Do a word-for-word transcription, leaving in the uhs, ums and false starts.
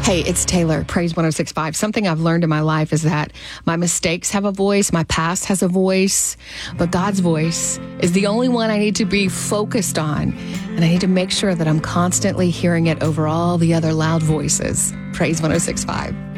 Hey, it's Taylor, Praise one oh six point five. Something I've learned in my life is that my mistakes have a voice, my past has a voice, but God's voice is the only one I need to be focused on. And I need to make sure that I'm constantly hearing it over all the other loud voices. Praise one oh six point five.